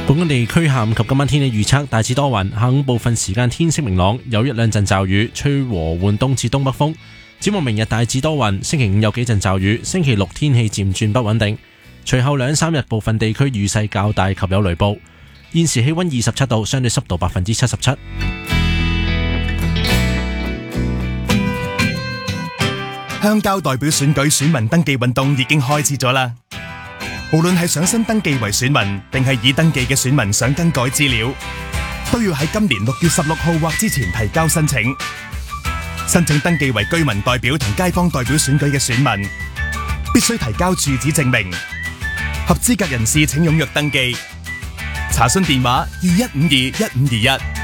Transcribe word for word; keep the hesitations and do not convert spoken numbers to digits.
本港地區下午及今晚天氣預測大致多雲，下午部分時間天色明朗，有一兩陣驟雨，吹和緩東至東北風。展望明日大致多雲，星期五有幾陣驟雨，星期六天氣漸轉不穩定，隨後兩三日部分地區雨勢較大及有雷暴。現時氣溫二十七度，相對濕度百分之七十七。 鄉郊代表選舉選民登記運動已經開始咗啦。無論係想新登記為選民，定係已登記嘅選民想更改資料，都要喺今年六月十六號或之前提交申請。申請登記為居民代表同街坊代表選舉嘅選民，必須提交住址證明。合資格人士請踴躍登記。查詢電話：二一五二一五二一。